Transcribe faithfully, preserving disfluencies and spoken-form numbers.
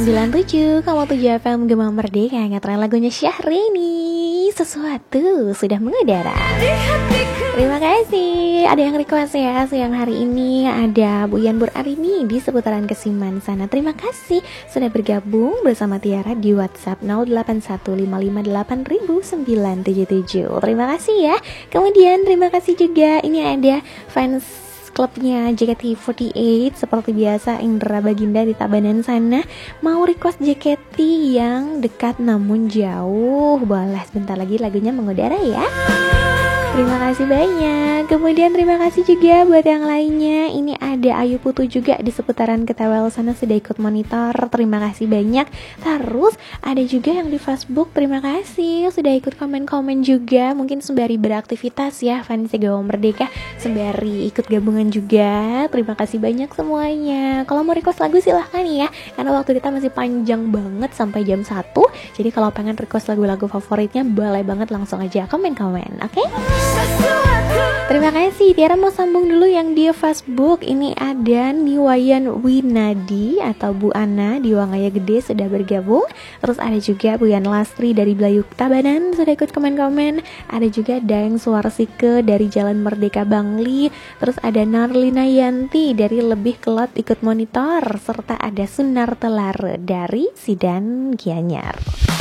sembilan puluh tujuh koma tujuh F M Gema Merdeka. Ngetren lagunya Syahrini, Sesuatu Sudah Mengudara. Terima kasih. Ada yang request ya siang hari ini. Ada Bu Yan Burarini di seputaran Kesiman sana. Terima kasih sudah bergabung bersama Tiara di WhatsApp nol delapan satu lima lima delapan sembilan tujuh tujuh. Terima kasih ya. Kemudian terima kasih juga. Ini ada fans klubnya J K T empat delapan seperti biasa, Indra Baginda di Tabanan sana mau request J K T yang dekat namun jauh. Boleh sebentar lagi lagunya mengudara ya. Terima kasih banyak. Kemudian terima kasih juga buat yang lainnya. Ini ada Ayu Putu juga di seputaran Ketewel sana sudah ikut monitor. Terima kasih banyak. Terus ada juga yang di Facebook. Terima kasih sudah ikut komen-komen juga. Mungkin sembari beraktivitas ya, fans Gema Merdeka, sembari ikut gabungan juga. Terima kasih banyak semuanya. Kalau mau request lagu silahkan ya, karena waktu kita masih panjang banget sampai jam satu. Jadi kalau pengen request lagu-lagu favoritnya boleh banget langsung aja komen-komen. Oke? Okay? Terima kasih. Tiara mau sambung dulu yang di Facebook. Ini ada Niwayan Winadi atau Bu Ana di Wangaya Gede sudah bergabung. Terus ada juga Bu Yan Lastri dari Belayuk Tabanan sudah ikut komen-komen. Ada juga Daeng Suwarsike dari Jalan Merdeka Bangli. Terus ada Narlina Yanti dari Lebih Kelot ikut monitor. Serta ada Sunar Telare dari Sidan Gianyar.